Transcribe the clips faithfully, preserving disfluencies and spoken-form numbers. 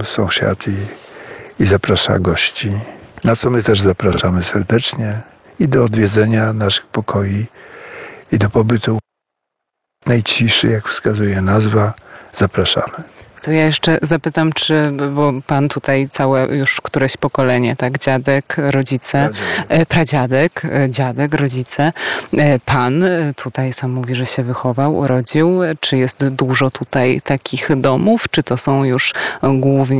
sąsiad i, i zaprasza gości, na co my też zapraszamy serdecznie i do odwiedzenia naszych pokoi i do pobytu w najciszy, jak wskazuje nazwa, zapraszamy. To ja jeszcze zapytam, czy, bo pan tutaj całe już któreś pokolenie, tak, dziadek, rodzice, pradziadek, pradziadek dziadek, rodzice, pan tutaj sam mówi, że się wychował, urodził. Czy jest dużo tutaj takich domów, czy to są już głównie,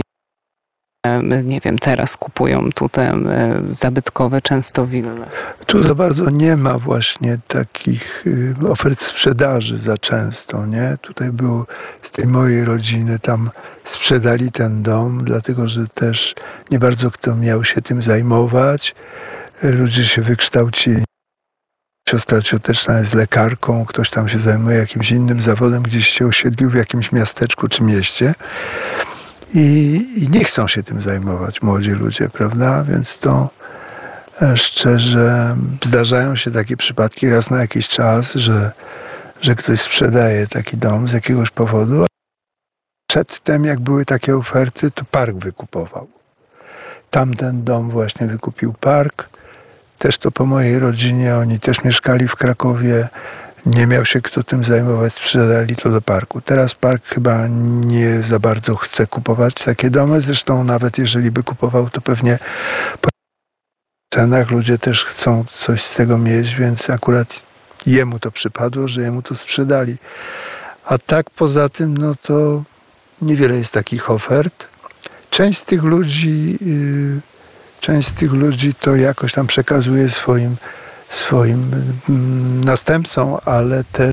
nie wiem, teraz kupują tutaj zabytkowe często wille? Tu za bardzo nie ma właśnie takich ofert sprzedaży za często, nie? Tutaj było z tej mojej rodziny, tam sprzedali ten dom, dlatego że też nie bardzo kto miał się tym zajmować. Ludzie się wykształcili. Siostra cioteczna jest lekarką, ktoś tam się zajmuje jakimś innym zawodem, gdzieś się osiedlił w jakimś miasteczku czy mieście. I, I nie chcą się tym zajmować młodzi ludzie, prawda? Więc to szczerze zdarzają się takie przypadki raz na jakiś czas, że, że ktoś sprzedaje taki dom z jakiegoś powodu. Przedtem, jak były takie oferty, to park wykupował. Tamten dom właśnie wykupił park. Też to po mojej rodzinie, oni też mieszkali w Krakowie. Nie miał się kto tym zajmować, sprzedali to do parku. Teraz park chyba nie za bardzo chce kupować takie domy. Zresztą nawet jeżeli by kupował, to pewnie po cenach ludzie też chcą coś z tego mieć, więc akurat jemu to przypadło, że jemu to sprzedali. A tak poza tym, no to niewiele jest takich ofert. Część z tych ludzi, yy, część z tych ludzi to jakoś tam przekazuje swoim swoim następcom, ale też,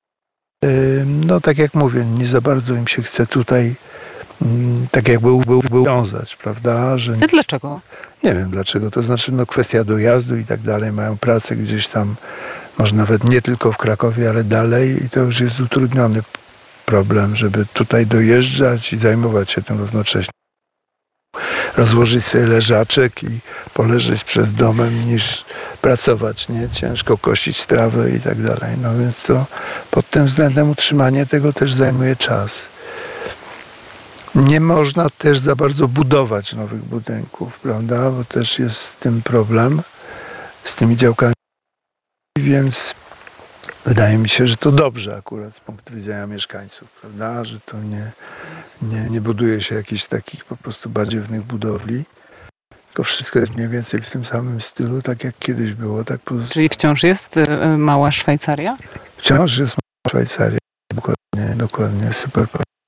no tak jak mówię, nie za bardzo im się chce tutaj tak jakby był, był wiązać, prawda? Że nie, dlaczego? Nie wiem dlaczego, to znaczy no kwestia dojazdu i tak dalej, mają pracę gdzieś tam, może nawet nie tylko w Krakowie, ale dalej i to już jest utrudniony problem, żeby tutaj dojeżdżać i zajmować się tym równocześnie. Rozłożyć sobie leżaczek i poleżeć przez domem niż pracować, nie? Ciężko kosić trawę i tak dalej. No więc to pod tym względem utrzymanie tego też zajmuje czas. Nie można też za bardzo budować nowych budynków, prawda? Bo też jest z tym problem, z tymi działkami, więc wydaje mi się, że to dobrze akurat z punktu widzenia mieszkańców, prawda? Że to nie, nie, nie buduje się jakichś takich po prostu badziewnych budowli, tylko wszystko jest mniej więcej w tym samym stylu, tak jak kiedyś było. Tak po... Czyli wciąż jest y, mała Szwajcaria? Wciąż jest mała Szwajcaria, dokładnie, dokładnie, super.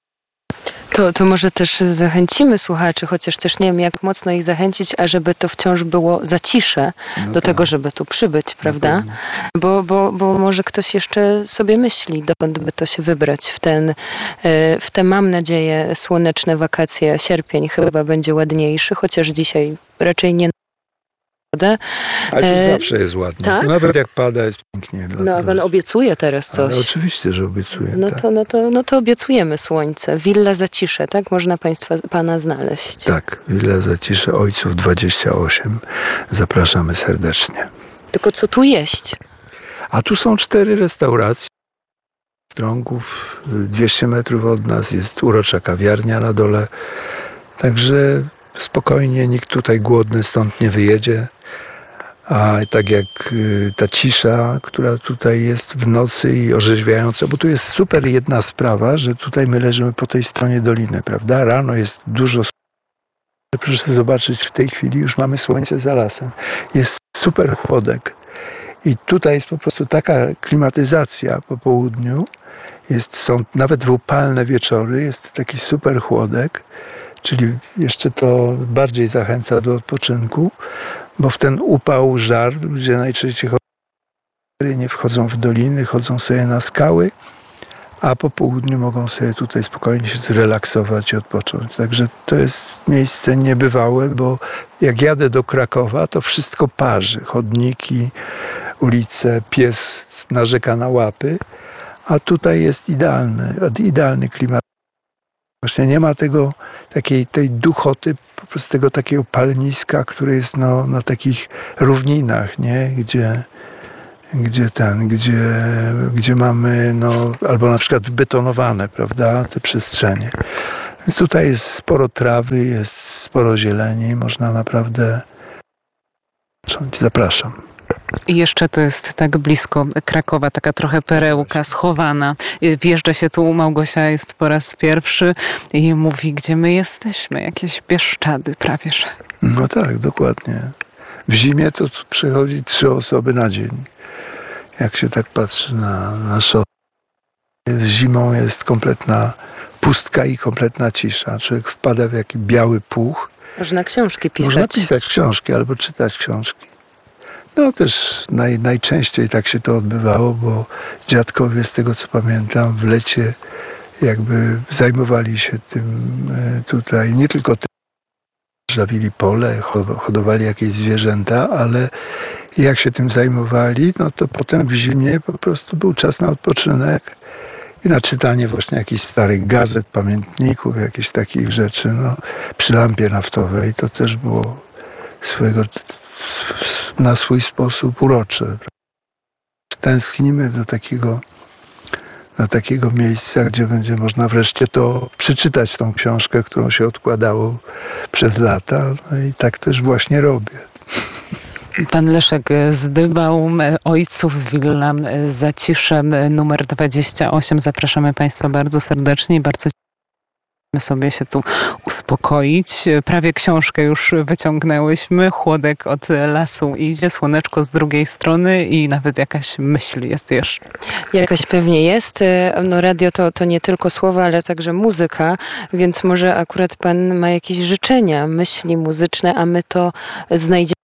To, to może też zachęcimy słuchaczy, chociaż też nie wiem, jak mocno ich zachęcić, ażeby to wciąż było zacisze no do tak. tego, żeby tu przybyć, prawda? No bo, bo, bo może ktoś jeszcze sobie myśli, dokąd by to się wybrać w ten, w te, mam nadzieję, słoneczne wakacje. Sierpień chyba będzie ładniejszy, chociaż dzisiaj raczej nie. Ale tu e... zawsze jest ładnie. Tak? Nawet jak pada, jest pięknie. No, a pan obiecuje teraz coś. Ale oczywiście, że obiecuję. No, tak. to, no, to, no to obiecujemy słońce. Willa Zacisze, tak? Można państwa, pana znaleźć. Tak, Willa Zacisze, Ojców dwadzieścia osiem. Zapraszamy serdecznie. Tylko co tu jeść? A tu są cztery restauracje. Strągów, dwieście metrów od nas jest urocza kawiarnia na dole. Także spokojnie, nikt tutaj głodny stąd nie wyjedzie. A tak jak ta cisza, która tutaj jest w nocy i orzeźwiająca, bo tu jest super jedna sprawa, że tutaj my leżymy po tej stronie doliny, prawda? Rano jest dużo słońca. Proszę zobaczyć, w tej chwili już mamy słońce za lasem. Jest super chłodek. I tutaj jest po prostu taka klimatyzacja po południu. Jest, są nawet w upalne wieczory, jest taki super chłodek. Czyli jeszcze to bardziej zachęca do odpoczynku, bo w ten upał, żar ludzie najczęściej nie wchodzą w doliny, chodzą sobie na skały, a po południu mogą sobie tutaj spokojnie się zrelaksować i odpocząć. Także to jest miejsce niebywałe, bo jak jadę do Krakowa, to wszystko parzy. Chodniki, ulice, pies narzeka na łapy, a tutaj jest idealny, idealny klimat. Właśnie nie ma tego, takiej tej duchoty, po prostu tego takiego palniska, które jest no, na takich równinach, nie? Gdzie, gdzie ten, gdzie, gdzie mamy, no, albo na przykład wybetonowane, prawda, te przestrzenie. Więc tutaj jest sporo trawy, jest sporo zieleni, można naprawdę... Zapraszam. I jeszcze to jest tak blisko Krakowa, taka trochę perełka schowana. Wjeżdża się tu, Małgosia jest po raz pierwszy i mówi, gdzie my jesteśmy, jakieś Bieszczady prawie że. No tak, dokładnie. W zimie to tu przychodzi trzy osoby na dzień. Jak się tak patrzy na, na szosę. Zimą jest kompletna pustka i kompletna cisza. Człowiek wpada w jakiś biały puch. Można książki pisać. Można pisać książki albo czytać książki. No też naj, najczęściej tak się to odbywało, bo dziadkowie, z tego co pamiętam, w lecie jakby zajmowali się tym tutaj, nie tylko tym, żawili pole, hodowali jakieś zwierzęta, ale jak się tym zajmowali, no to potem w zimie po prostu był czas na odpoczynek i na czytanie właśnie jakichś starych gazet, pamiętników, jakichś takich rzeczy. No, przy lampie naftowej to też było swojego, na swój sposób urocze. Tęsknimy do takiego, do takiego miejsca, gdzie będzie można wreszcie to przeczytać, tą książkę, którą się odkładało przez lata. No i tak też właśnie robię. Pan Leszek Zdybał, Ojców Willa, Zaciszem numer dwadzieścia osiem. Zapraszamy Państwa bardzo serdecznie i bardzo sobie się tu uspokoić. Prawie książkę już wyciągnęłyśmy. Chłodek od lasu idzie, słoneczko z drugiej strony i nawet jakaś myśl jest jeszcze. Jakaś pewnie jest. No radio to, to nie tylko słowa, ale także muzyka, więc może akurat Pan ma jakieś życzenia, myśli muzyczne, a my to znajdziemy.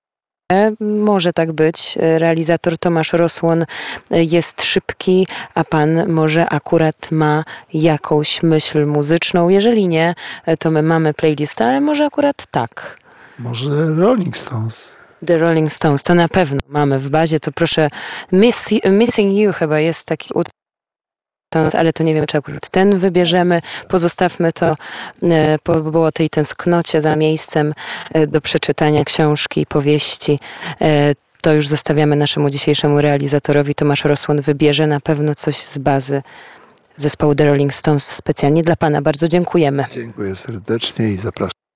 Może tak być. Realizator Tomasz Rosłon jest szybki, a pan może akurat ma jakąś myśl muzyczną. Jeżeli nie, to my mamy playlistę, ale może akurat tak. Może Rolling Stones. The Rolling Stones, to na pewno mamy w bazie. To proszę, Miss, Missing You chyba jest taki utwór, ale to nie wiem, czy akurat ten wybierzemy. Pozostawmy to po, po tej tęsknocie za miejscem do przeczytania książki, powieści. To już zostawiamy naszemu dzisiejszemu realizatorowi. Tomasz Rosłon wybierze na pewno coś z bazy zespołu The Rolling Stones specjalnie dla Pana. Bardzo dziękujemy. Dziękuję serdecznie i zapraszam.